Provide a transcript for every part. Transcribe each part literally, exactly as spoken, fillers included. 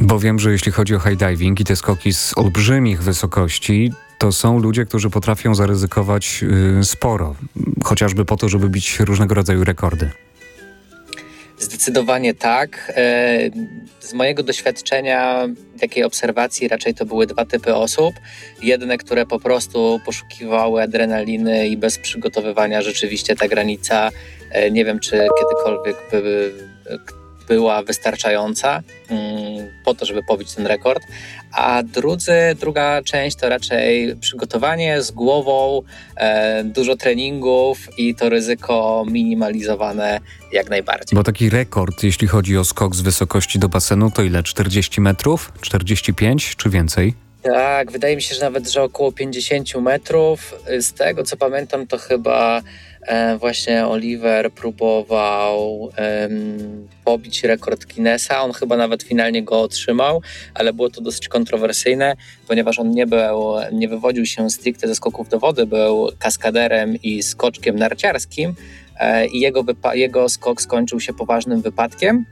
Bo wiem, że jeśli chodzi o high diving i te skoki z olbrzymich wysokości, to są ludzie, którzy potrafią zaryzykować yy, sporo, chociażby po to, żeby bić różnego rodzaju rekordy. Zdecydowanie tak. Z mojego doświadczenia, takiej obserwacji, raczej to były dwa typy osób. Jedne, które po prostu poszukiwały adrenaliny i bez przygotowywania rzeczywiście ta granica, nie wiem, czy kiedykolwiek by była wystarczająca po to, żeby pobić ten rekord. A drudzy, druga część to raczej przygotowanie z głową, e, dużo treningów i to ryzyko minimalizowane jak najbardziej. Bo taki rekord, jeśli chodzi o skok z wysokości do basenu, to ile? czterdzieści metrów? czterdzieści pięć czy więcej? Tak, wydaje mi się, że nawet, że około pięćdziesiąt metrów. Z tego, co pamiętam, to chyba e, właśnie Oliver próbował e, pobić rekord Guinnessa. On chyba nawet finalnie go otrzymał, ale było to dosyć kontrowersyjne, ponieważ on nie był, nie wywodził się stricte ze skoków do wody, był kaskaderem i skoczkiem narciarskim e, i jego, wypa- jego skok skończył się poważnym wypadkiem.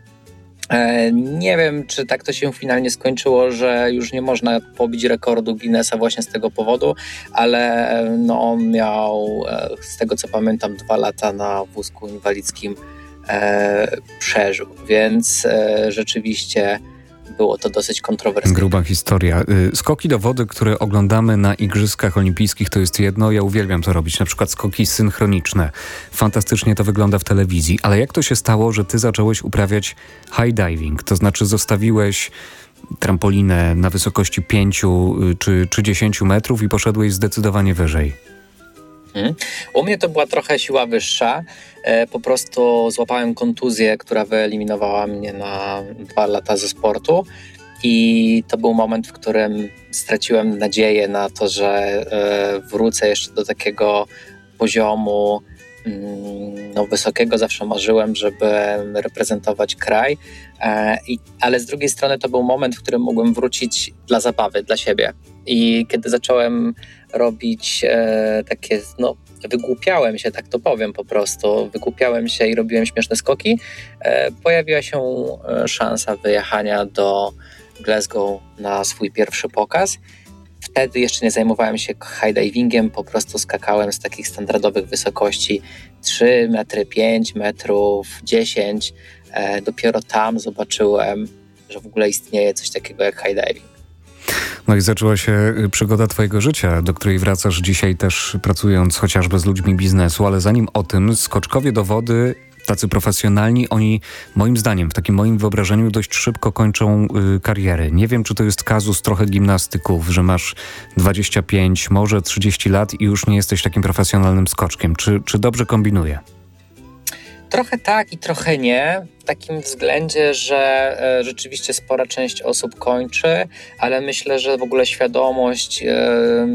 Nie wiem, czy tak to się finalnie skończyło, że już nie można pobić rekordu Guinnessa właśnie z tego powodu, ale no on miał, z tego co pamiętam, dwa lata na wózku inwalidzkim e, przeżył, więc e, rzeczywiście było to dosyć kontrowersyjne. Gruba historia. Skoki do wody, które oglądamy na Igrzyskach Olimpijskich, to jest jedno. Ja uwielbiam to robić. Na przykład skoki synchroniczne. Fantastycznie to wygląda w telewizji. Ale jak to się stało, że ty zacząłeś uprawiać high diving? To znaczy zostawiłeś trampolinę na wysokości pięciu czy, czy dziesięciu metrów i poszedłeś zdecydowanie wyżej. Hmm. U mnie to była trochę siła wyższa. E, po prostu złapałem kontuzję, która wyeliminowała mnie na dwa lata ze sportu i to był moment, w którym straciłem nadzieję na to, że e, wrócę jeszcze do takiego poziomu mm, no, wysokiego. Zawsze marzyłem, żeby reprezentować kraj, e, i, ale z drugiej strony to był moment, w którym mogłem wrócić dla zabawy, dla siebie. I kiedy zacząłem robić e, takie, no wygłupiałem się, tak to powiem po prostu, wygłupiałem się i robiłem śmieszne skoki, e, pojawiła się e, szansa wyjechania do Glasgow na swój pierwszy pokaz. Wtedy jeszcze nie zajmowałem się high divingiem, po prostu skakałem z takich standardowych wysokości trzy metry, pięć metrów, dziesięć. E, dopiero tam zobaczyłem, że w ogóle istnieje coś takiego jak high diving. No i zaczęła się przygoda twojego życia, do której wracasz dzisiaj też pracując chociażby z ludźmi biznesu, ale zanim o tym, skoczkowie do wody, tacy profesjonalni, oni moim zdaniem, w takim moim wyobrażeniu dość szybko kończą y, kariery. Nie wiem, czy to jest kazus trochę gimnastyków, że masz dwadzieścia pięć, może trzydzieści lat i już nie jesteś takim profesjonalnym skoczkiem. Czy, czy dobrze kombinuję? Trochę tak i trochę nie, w takim względzie, że e, rzeczywiście spora część osób kończy, ale myślę, że w ogóle świadomość e,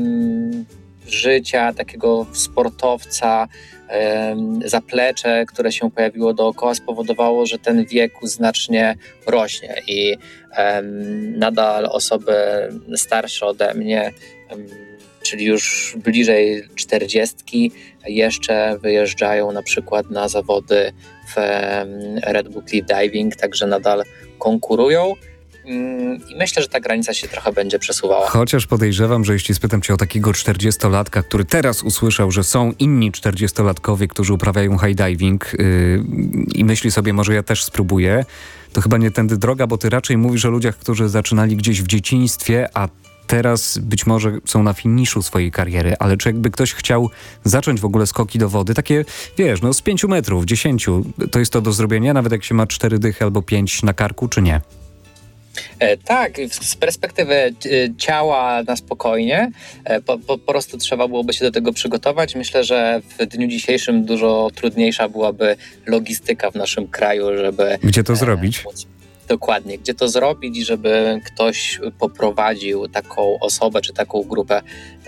życia takiego sportowca, e, zaplecze, które się pojawiło dookoła, spowodowało, że ten wiek znacznie rośnie i e, nadal osoby starsze ode mnie, e, czyli już bliżej czterdziestki, jeszcze wyjeżdżają na przykład na zawody w Red Bull Cliff Diving, także nadal konkurują i myślę, że ta granica się trochę będzie przesuwała. Chociaż podejrzewam, że jeśli spytam cię o takiego czterdziestolatka, który teraz usłyszał, że są inni czterdziestolatkowie, którzy uprawiają high diving yy, i myśli sobie, może ja też spróbuję, to chyba nie tędy droga, bo ty raczej mówisz o ludziach, którzy zaczynali gdzieś w dzieciństwie, a teraz być może są na finiszu swojej kariery, ale czy jakby ktoś chciał zacząć w ogóle skoki do wody, takie, wiesz, no z pięciu metrów, dziesięciu, to jest to do zrobienia, nawet jak się ma cztery dychy albo pięć na karku, czy nie? E, tak, z perspektywy e, ciała na spokojnie, e, po, po, po prostu trzeba byłoby się do tego przygotować. Myślę, że w dniu dzisiejszym dużo trudniejsza byłaby logistyka w naszym kraju, żeby... Gdzie to e, zrobić? Móc... Dokładnie, gdzie to zrobić i żeby ktoś poprowadził taką osobę czy taką grupę,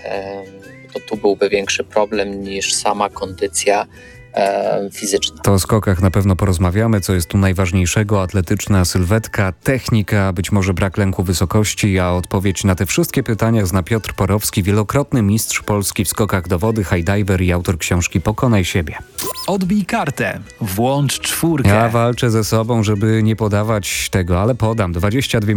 to tu byłby większy problem niż sama kondycja fizyczna. To o skokach na pewno porozmawiamy, co jest tu najważniejszego. Atletyczna sylwetka, technika, być może brak lęku wysokości, a odpowiedź na te wszystkie pytania zna Piotr Porowski, wielokrotny mistrz Polski w skokach do wody, high diver i autor książki Pokonaj siebie. Odbij kartę, włącz czwórkę. Ja walczę ze sobą, żeby nie podawać tego, ale podam. dwadzieścia dwie